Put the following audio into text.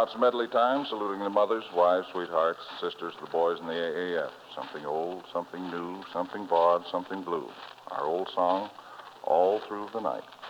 It's medley time, saluting the mothers, wives, sweethearts, sisters, the boys in the AAF. Something old, something new, something broad, something blue. Our old song, All Through the Night.